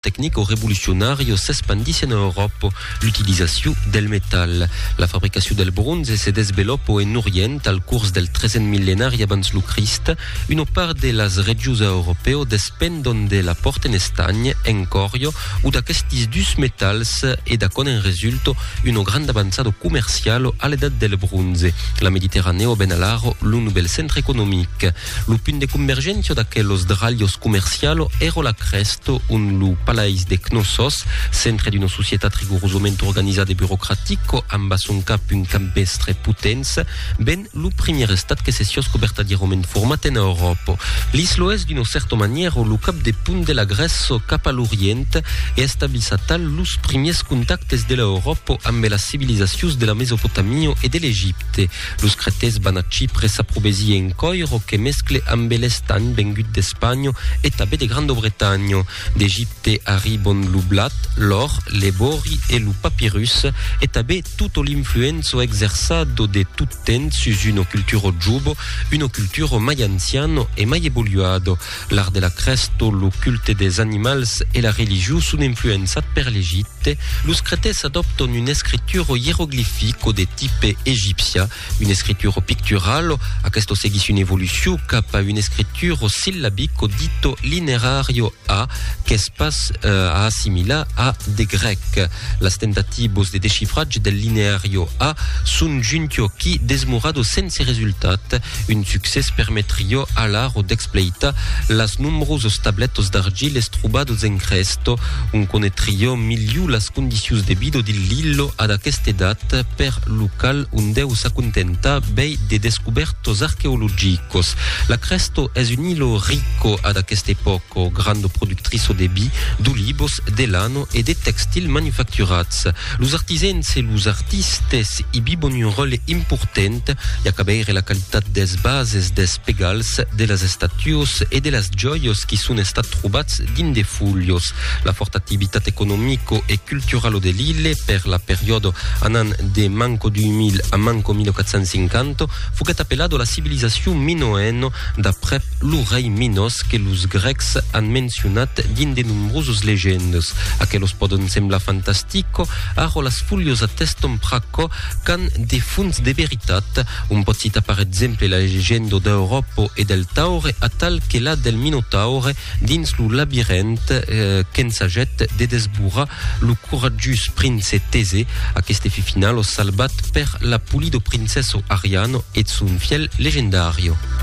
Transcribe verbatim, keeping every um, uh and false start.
tecnico revolucionario s'espandisse in Europa l'utilizzazione del metal. La fabbricazione del bronze si sviluppa in Orient al corso del trecento millenari abans lu Christ. Una part de las regions europeo despendon de la porta in Espagne, en Corio, u da questis dus metals e da con en resulto una grande avanzado commerciale all'età del bronze. La Mediterraneo ben alaro l'un bel centro economic. Lu punt de convergenza d'aquellos draglios commercialo ero la Cresto, un lu palais de Knossos, centre d'una societat rigorosamente organizzata e burocratico, amb a son cap un campestre potenza, ben lu premier estat che se sia scobertadierament format in Europa. L'islo es d'una certa maniera lu cap de punt de la Grèce cap a l'Orient e establissa tal lus premiers contactes de l'Europa amb las civilizacions de la Mesopotamia e de l'Egipte. Los cretes van a Cipre s'aprovesi en coiro que mescle amb l'estany vengut d'Espanya e també de Grande Bretagna. D'Egipte arribon lu blat, l'or, le bori e lu papyrus e també tutto l'influenzo exerçado de tout temps sus una cultura giubo, una cultura mai anciana e mai evoluado. L'art de la Cresto, lu culte des animals e la religió sun influenzat per l'Egipte. Los cretes adopton una escritura hieroglifico de type egipcia, una escritura picturale. Aquesto seguis una evolució cap a una escritura sillabico dito lineario A, que es pas uh, a assimilar a de grec. Las tentativos de decifrage del lineario A sun giuntio qui desmorado sense resultat. Un succès permetrio alaro d'expleitar las numerosos tabletos d'argiles trubados en Cresto. Un conetrio miliu las condicions de vida di l'illo ad aquesta edat per local un deu s'accontenta bei de descobertos archeologicos. La Cresto es un illo rico ad aquesta epoca, grande productrice de bi, d'olivos, de lano e de textil manufacturats. Los artisans e los artistes ibibon un rol important e acabeire la qualitat des bases des pegals, de las estatues e de las joios qui sun estat trobats din de folios. La forta activitat economico e culturalo de l'ille per la periodo anant de manco duemila a manco mille quatre cent cinquanta fuquet appellado la civilisation minoeno d'après lu rei Minos que los grecs han mencionat din de numerosos legendes. Aquelos poden semblar fantastico, aro las folios atteston praco can de funds de veritat. Un pot citar per exemple la legenda d'Europa e del Taure a tal que la del Minotaure dins lu labirint eh, qu'ensaget de desburrar lu coragius prince Tese, aquest fi final salvat per la pulido princesso Ariano et sun fiel legendario.